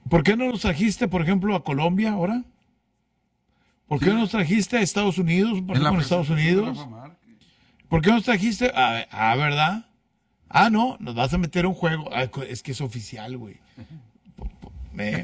¿Por qué no nos trajiste, por ejemplo, a Colombia ahora? ¿Por qué Sí, no nos trajiste a Estados Unidos, por en la ejemplo, en Estados presentación de Unidos? Rafa Márquez. ¿Por qué no nos trajiste? ¿Verdad? Ah, no, nos vas a meter a un juego. Ah, es que es oficial, güey. Me-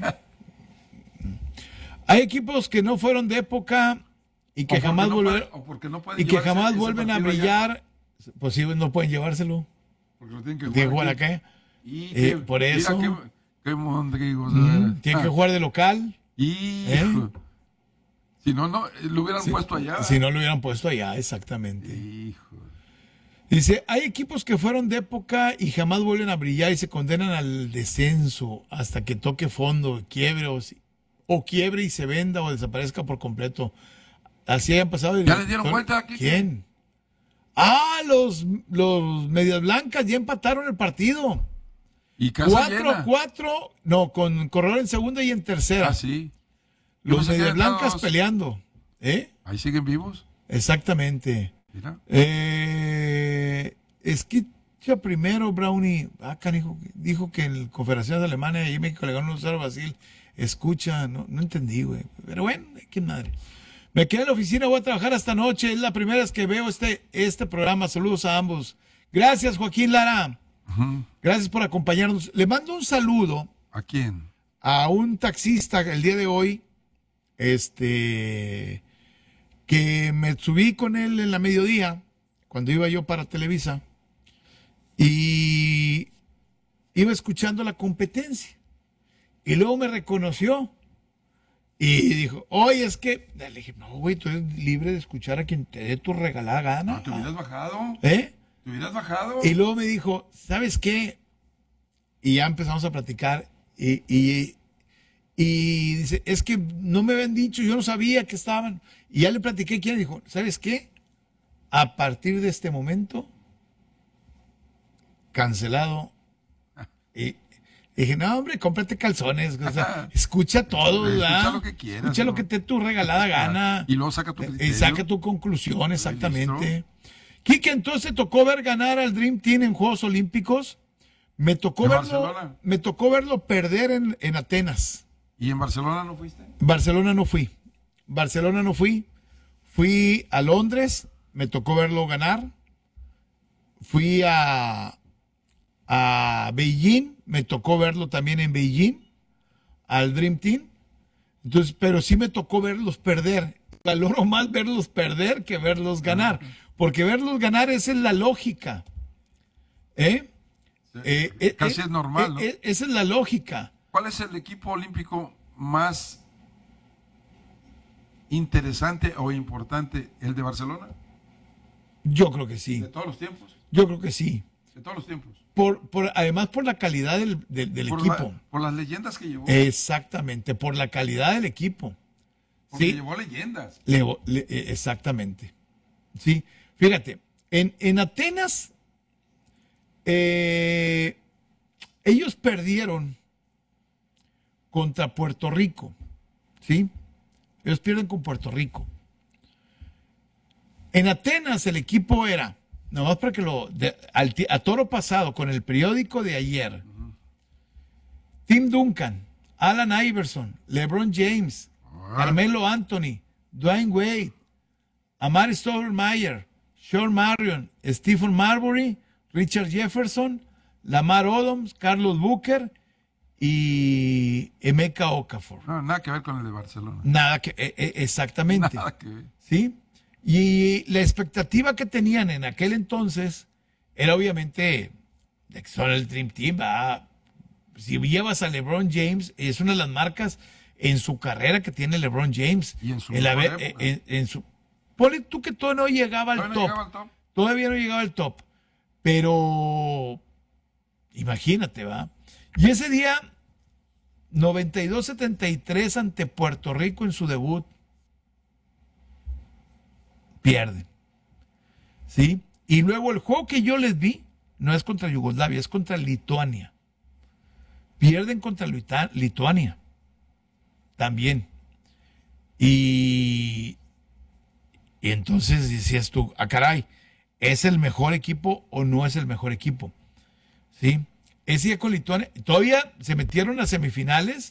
Hay equipos que no fueron de época y que jamás volver, O porque no pueden y que llevarse jamás ese vuelven a partido allá, brillar. Pues sí, no pueden llevárselo. porque lo tienen que Tienen que jugar jugar aquí. acá. Y Por eso. Mira qué Mondrigos, de veras. Tienen que jugar de local. Hijo. Si no, lo hubieran puesto allá. Si no lo hubieran puesto allá, exactamente. Hijo. Dice, hay equipos que fueron de época y jamás vuelven a brillar y se condenan al descenso hasta que toque fondo, quiebre y se venda o desaparezca por completo. Así hayan pasado. ¿Ya le dieron vuelta aquí? ¿Quién? Ah, los Medias Blancas ya empataron el partido. Y casa llena. 4-4, no, con corredor en segunda y en tercera. Ah, sí. Los pensé que Medias eran Blancas todos- peleando. Ahí siguen vivos. Exactamente. Mira. Esquicha primero, Brownie. Canijo, dijo que en Confederaciones Alemania y México le ganó 1-0 a Brasil. Escucha, no entendí, güey. Pero bueno, qué madre. Me quedé en la oficina, voy a trabajar hasta noche. Es la primera vez que veo este programa. Saludos a ambos. Gracias, Joaquín Lara. Ujú. Gracias por acompañarnos. Le mando un saludo ¿A quién? a un taxista el día de hoy, que me subí con él en la mediodía, cuando iba yo para Televisa, y iba escuchando la competencia. Y luego me reconoció y dijo, oye, es que, le dije, no, güey, tú eres libre de escuchar a quien te dé tu regalada gana. ¿Te hubieras bajado? ¿Eh? ¿Te hubieras bajado? Y luego me dijo, ¿sabes qué? Y ya empezamos a platicar y dice, es que no me habían dicho, yo no sabía que estaban. Y ya le platiqué quién dijo, ¿sabes qué? A partir de este momento, cancelado. Y dije, no, hombre, cómprate calzones. O sea, escucha todo, ¿verdad? Escucha lo que quieras, Escucha ¿no? lo que te tu regalada gana. Y luego saca tu criterio. Y saca tu conclusión, exactamente. Listo. Quique, entonces tocó ver ganar al Dream Team en Juegos Olímpicos. Me tocó ¿En verlo, Barcelona? me tocó verlo perder en Atenas. ¿Y en Barcelona no fuiste? Barcelona no fui. Fui a Londres, me tocó verlo ganar. Fui a Beijing, me tocó verlo también en Beijing, al Dream Team. Entonces, pero sí me tocó verlos perder. Valoro más verlos perder que verlos ganar. Porque verlos ganar, esa es la lógica. Casi es normal, ¿no? Esa es la lógica. ¿Cuál es el equipo olímpico más interesante o importante? ¿El de Barcelona? Yo creo que sí. ¿De todos los tiempos? Yo creo que sí. De todos los tiempos. Además, por la calidad del equipo. Por las leyendas que llevó. Exactamente, por la calidad del equipo. Porque Sí, llevó leyendas. exactamente. Sí, fíjate, en Atenas, ellos perdieron contra Puerto Rico. ¿Sí? Ellos pierden con Puerto Rico. En Atenas el equipo era, nomás para que a toro pasado, con el periódico de ayer, Tim Duncan, Alan Iverson, LeBron James, Carmelo Anthony, Dwayne Wade, Amari Stoudemire, Sean Marion, Stephen Marbury, Richard Jefferson, Lamar Odom, Carlos Booker y Emeka Okafor. No, nada que ver con el de Barcelona. Nada que, exactamente. Nada que ver. ¿Sí? Y la expectativa que tenían en aquel entonces era obviamente de que son el Dream Team. Si llevas a LeBron James, es una de las marcas en su carrera que tiene LeBron James. Y en su El mejor haber- época. Ponle tú que todavía no llegaba al ¿Todavía no top. llegaba al top? Todavía no llegaba al top. Pero imagínate, ¿va? Y ese día, 92-73 ante Puerto Rico en su debut, pierden. ¿Sí? Y luego el juego que yo les vi no es contra Yugoslavia, es contra Lituania. Pierden contra Lituania. También. Y entonces decías tú, caray, ¿es el mejor equipo o no es el mejor equipo? ¿Sí? Ese día con Lituania, todavía se metieron a semifinales